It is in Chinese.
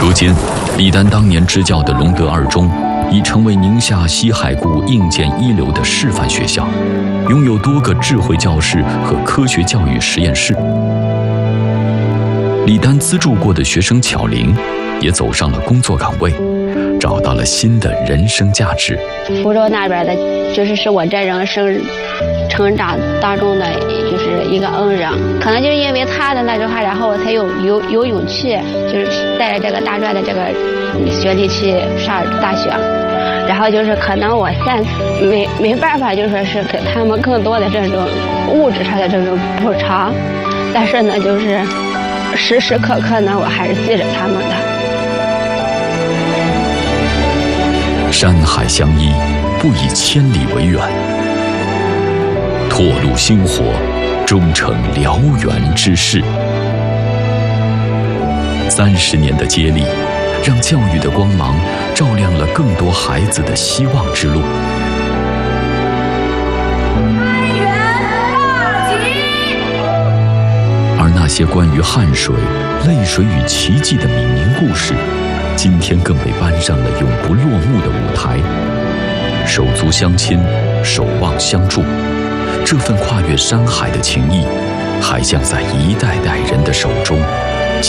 如今，李丹当年支教的隆德二中已成为宁夏西海固硬件一流的示范学校，拥有多个智慧教室和科学教育实验室。李丹资助过的学生巧玲也走上了工作岗位，找到了新的人生价值。 福州那边的，是我这人生成长当中的一个恩人，可能就是因为他的那句话，然后我才有勇气，带着这个大专的这个学历去上大学。然后可能我现在没办法，是给他们更多的这种物质上的这种补偿，但是呢，时时刻刻呢，我还是记着他们的。 山海相依，不以千里为远。拓路星火，终成燎原之势。30年的接力，让教育的光芒照亮了更多孩子的希望之路。 开元大吉！ 而那些关于汗水、泪水与奇迹的闽宁故事，今天更被搬上了永不落幕的舞台。手足相亲，守望相助，这份跨越山海的情谊，还将在一代代人的手中